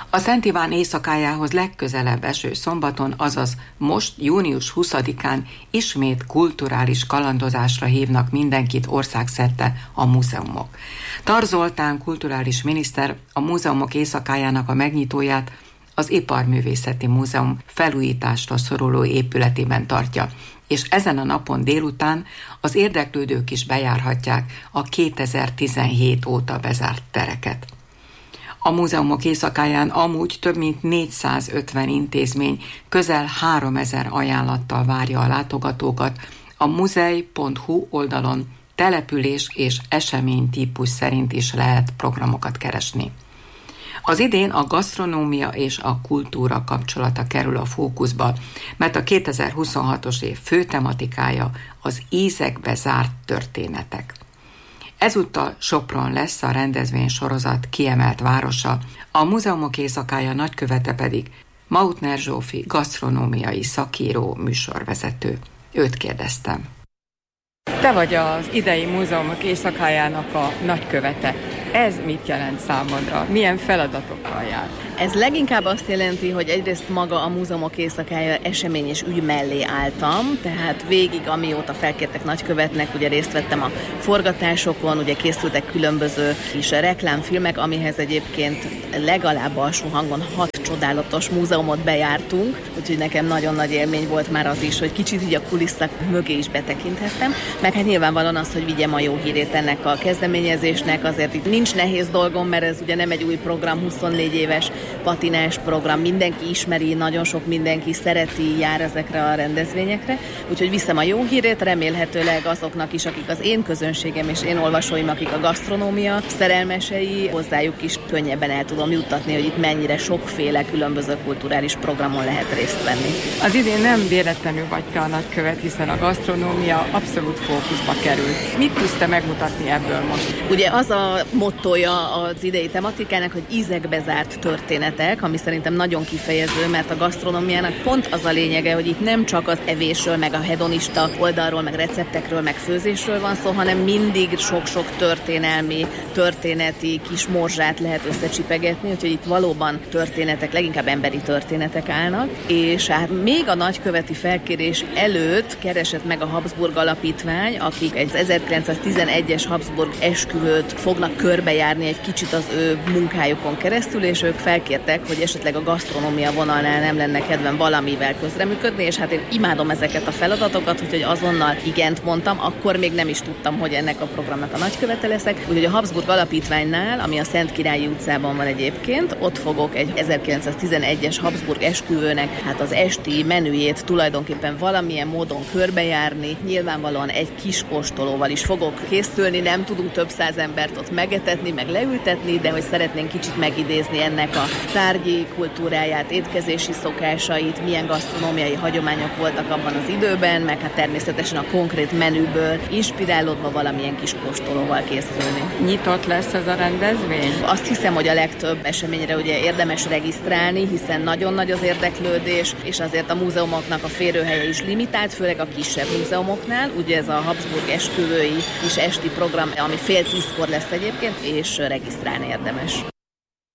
A Szent Iván éjszakájához legközelebb eső szombaton, azaz most június 20-án ismét kulturális kalandozásra hívnak mindenkit országszerte a múzeumok. Tar Zoltán kulturális miniszter a múzeumok éjszakájának a megnyitóját az Iparművészeti Múzeum felújításra szoruló épületében tartja, és ezen a napon délután az érdeklődők is bejárhatják a 2017 óta bezárt tereket. A múzeumok éjszakáján amúgy több mint 450 intézmény közel 3000 ajánlattal várja a látogatókat. A muzej.hu oldalon település és eseménytípus szerint is lehet programokat keresni. Az idén a gasztronómia és a kultúra kapcsolata kerül a fókuszba, mert a 2026-os év fő tematikája az ízekbe zárt történetek. Ezúttal Sopron lesz a rendezvénysorozat kiemelt városa, a múzeumok éjszakája nagykövete pedig Mautner Zsófi gasztronómiai szakíró, műsorvezető. Őt kérdeztem. Te vagy az idei múzeumok éjszakájának a nagykövete. Ez mit jelent számodra? Milyen feladatokkal jár? Ez leginkább azt jelenti, hogy egyrészt maga a múzeumok éjszakája esemény és ügy mellé álltam, tehát végig, amióta felkértek nagykövetnek, ugye részt vettem a forgatásokon, ugye készültek különböző kis reklámfilmek, amihez egyébként legalább alsó hangon 6 csodálatos múzeumot bejártunk, úgyhogy nekem nagyon nagy élmény volt már az is, hogy kicsit így a kulisszák mögé is betekinthettem, meg hát nyilvánvalóan az, hogy vigyem a jó hírét ennek a kezdeményezésnek, azért itt nincs nehéz dolgom, mert ez ugye nem egy új program, 24 éves patinás program, mindenki ismeri, nagyon sok mindenki szereti, jár ezekre a rendezvényekre, úgyhogy viszem a jó hírét, remélhetőleg azoknak is, akik az én közönségem és én olvasóim, akik a gasztronómia szerelmesei, hozzájuk is könnyebben el tudom juttatni, hogy itt mennyire sokféle különböző kulturális programon lehet részt venni. Az idén nem véletlenül vagy te a nagykövet, hiszen a gasztronómia abszolút fókuszba került. Mit tudsz te megmutatni ebből most? Ugye az a mottója az idei tematikának, hogy ízekbe zárt történetek, ami szerintem nagyon kifejező, mert a gasztronómiának pont az a lényege, hogy itt nem csak az evésről, meg a hedonista oldalról, meg receptekről, meg főzésről van szó, hanem mindig sok-sok történeti kis morzsát lehet összecsipegetni, úgyhogy itt valóban történetek, leginkább emberi történetek állnak, és hát még a nagyköveti felkérés előtt keresett meg a Habsburg Alapítvány, akik egy 1911-es Habsburg esküvőt fognak körbejárni egy kicsit az ő munkájukon keresztül, és ők felkértek, hogy esetleg a gasztronómia vonalnál nem lenne kedvem valamivel közreműködni, és hát én imádom ezeket a feladatokat, úgyhogy azonnal igent mondtam, akkor még nem is tudtam, hogy ennek a programnak a nagykövete leszek. Úgyhogy a Habsburg Alapítványnál, ami a Szent Királyi utcában van egyébként, ott fogok egy 1911-es Habsburg esküvőnek hát az esti menüjét tulajdonképpen valamilyen módon körbejárni. Nyilvánvalóan egy kis kóstolóval is fogok készülni, nem tudunk több száz embert ott megetetni, meg leültetni, de hogy szeretnénk kicsit megidézni ennek a tárgyi kultúráját, étkezési szokásait, milyen gasztronómiai hagyományok voltak abban az időben, meg hát természetesen a konkrét menüből inspirálódva valamilyen kis kóstolóval készülni. Nyitott lesz ez a rendezvény? Azt hiszem, hogy a legtöbb eseményre ugye érdemes regisztrálni, hiszen nagyon nagy az érdeklődés, és azért a múzeumoknak a férőhelye is limitált, főleg a kisebb múzeumoknál. Ugye ez a Habsburg esküvői kis esti program, ami 9:30 lesz egyébként, és regisztrálni érdemes.